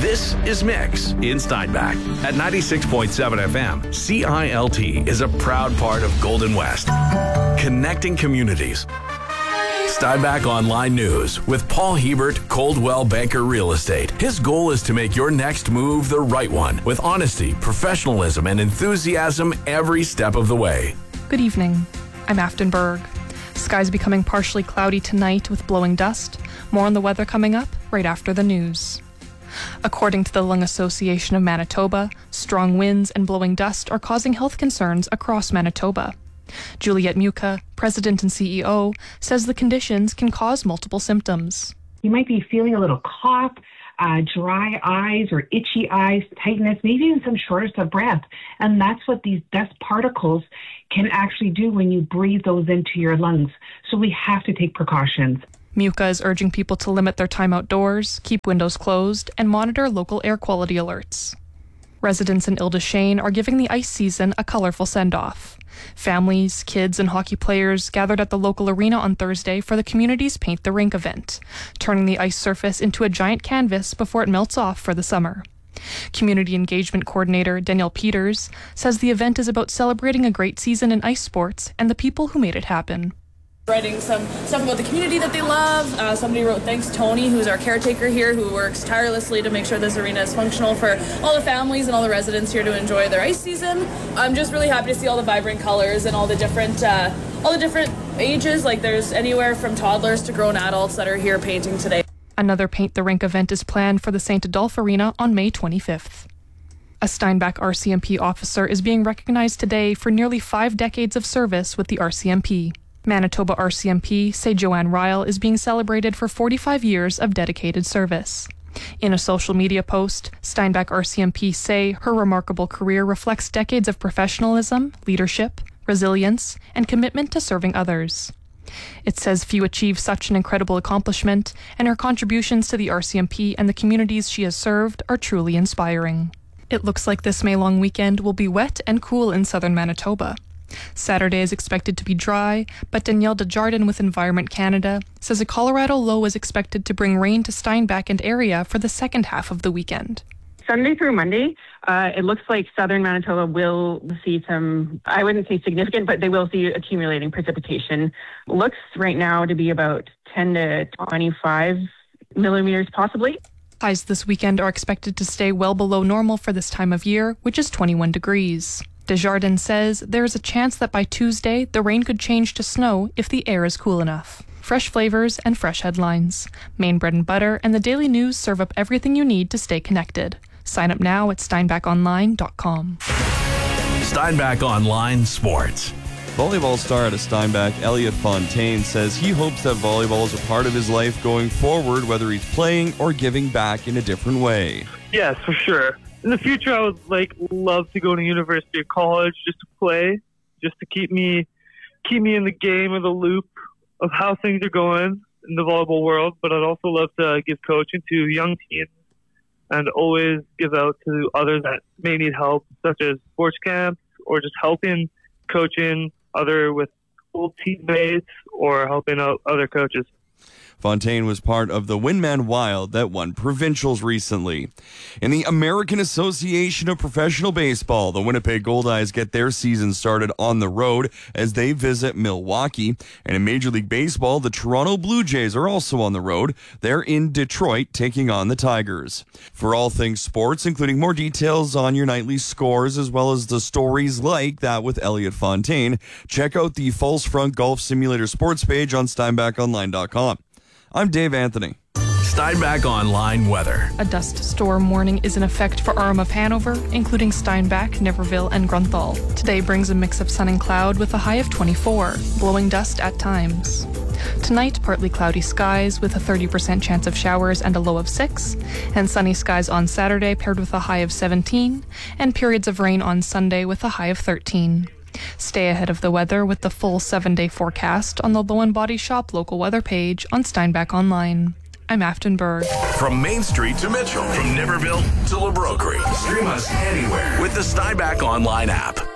This is Mix in Steinbach at 96.7 FM. CILT is a proud part of Golden West, connecting communities. Steinbach Online News with Paul Hebert, Coldwell Banker Real Estate. His goal is to make your next move the right one with honesty, professionalism, and enthusiasm every step of the way. Good evening. I'm Afton Berg. Skies becoming partially cloudy tonight with blowing dust. More on the weather coming up right after the news. According to the Lung Association of Manitoba, strong winds and blowing dust are causing health concerns across Manitoba. Juliette Muka, President and CEO, says the conditions can cause multiple symptoms. You might be feeling a little cough, dry eyes or itchy eyes, tightness, maybe even some shortness of breath. And that's what these dust particles can actually do when you breathe those into your lungs. So we have to take precautions. Muka is urging people to limit their time outdoors, keep windows closed, and monitor local air quality alerts. Residents in Ile-des-Chênes are giving the ice season a colorful send-off. Families, kids, and hockey players gathered at the local arena on Thursday for the community's Paint the Rink event, turning the ice surface into a giant canvas before it melts off for the summer. Community Engagement Coordinator Danielle Peters says the event is about celebrating a great season in ice sports and the people who made it happen. Writing some stuff about the community that they love. Somebody wrote thanks Tony, who's our caretaker here, who works tirelessly to make sure this arena is functional for all the families and all the residents here to enjoy their ice season. I'm just really happy to see all the vibrant colors and all the different ages. Like there's anywhere from toddlers to grown adults that are here painting today. Another Paint the Rink event is planned for the St. Adolphe Arena on May 25th. A Steinbach RCMP officer is being recognized today for nearly 5 decades of service with the RCMP. Manitoba RCMP say Joanne Ryle is being celebrated for 45 years of dedicated service. In a social media post, Steinbach RCMP say her remarkable career reflects decades of professionalism, leadership, resilience, and commitment to serving others. It says few achieve such an incredible accomplishment, and her contributions to the RCMP and the communities she has served are truly inspiring. It looks like this May long weekend will be wet and cool in southern Manitoba. Saturday is expected to be dry, but Danielle Desjardins with Environment Canada says a Colorado low is expected to bring rain to Steinbach and area for the second half of the weekend. Sunday through Monday, it looks like southern Manitoba will see some, I wouldn't say significant, but they will see accumulating precipitation. Looks right now to be about 10 to 25 millimeters possibly. Highs this weekend are expected to stay well below normal for this time of year, which is 21 degrees. Desjardins says there is a chance that by Tuesday, the rain could change to snow if the air is cool enough. Fresh flavors and fresh headlines. Maine Bread and Butter and the Daily News serve up everything you need to stay connected. Sign up now at steinbachonline.com. Steinbach Online Sports. Volleyball star out of Steinbach, Elliot Fontaine, says he hopes that volleyball is a part of his life going forward, whether he's playing or giving back in a different way. Yes, for sure. In the future, I would love to go to university or college just to play, just to keep me in the game or the loop of how things are going in the volleyball world. But I'd also love to give coaching to young teams and always give out to others that may need help, such as sports camps or just helping coaching other with old teammates or helping out other coaches. Fontaine was part of the Winman Wild that won provincials recently. In the American Association of Professional Baseball, the Winnipeg Goldeyes get their season started on the road as they visit Milwaukee. And in Major League Baseball, the Toronto Blue Jays are also on the road. They're in Detroit taking on the Tigers. For all things sports, including more details on your nightly scores as well as the stories like that with Elliot Fontaine, check out the False Front Golf Simulator sports page on steinbachonline.com. I'm Dave Anthony. Steinbach Online weather. A dust storm warning is in effect for Arm of Hanover, including Steinbach, Niverville, and Grunthal. Today brings a mix of sun and cloud with a high of 24, blowing dust at times. Tonight, partly cloudy skies with a 30% chance of showers and a low of 6, and sunny skies on Saturday paired with a high of 17, and periods of rain on Sunday with a high of 13. Stay ahead of the weather with the full 7-day forecast on the Low & Body Shop local weather page on Steinbach Online. I'm Afton Berg. From Main Street to Mitchell, from Niverville to LeBrokery. Stream us anywhere with the Steinbach Online app.